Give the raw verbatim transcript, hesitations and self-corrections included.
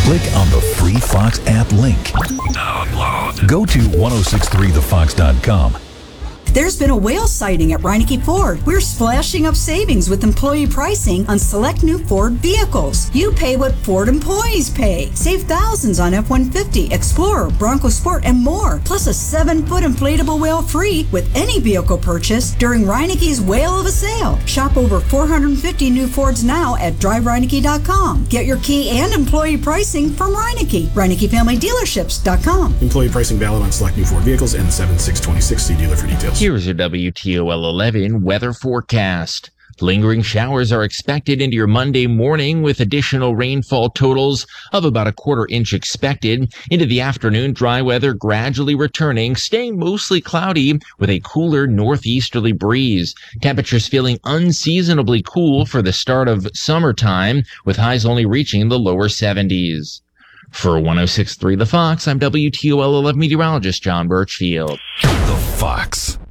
Click on the free Fox app link. Download. Go to ten sixty-three the fox dot com. There's been a whale sighting at Reineke Ford. We're splashing up savings with employee pricing on select new Ford vehicles. You pay what Ford employees pay. Save thousands on F one fifty, Explorer, Bronco Sport, and more. Plus a seven-foot inflatable whale free with any vehicle purchase during Reineke's Whale of a Sale. Shop over four hundred fifty new Fords now at drive reineke dot com. Get your key and employee pricing from Reineke. Reineke Family Dealerships dot com. Employee pricing valid on select new Ford vehicles and seven six twenty-six. See dealer for details. Here's your W T O L eleven weather forecast. Lingering showers are expected into your Monday morning with additional rainfall totals of about a quarter inch expected. Into the afternoon, dry weather gradually returning, staying mostly cloudy with a cooler northeasterly breeze. Temperatures feeling unseasonably cool for the start of summertime, with highs only reaching the lower seventies. For ten sixty-three The Fox, I'm W T O L eleven meteorologist John Birchfield. The Fox.